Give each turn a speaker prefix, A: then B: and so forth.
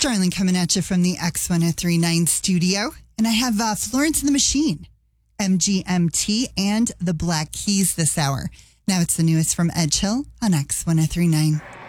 A: Darling coming at you from the X1039 studio. And I have Florence and the Machine, MGMT, and the Black Keys this hour. Now it's the newest from Edge Hill on X1039.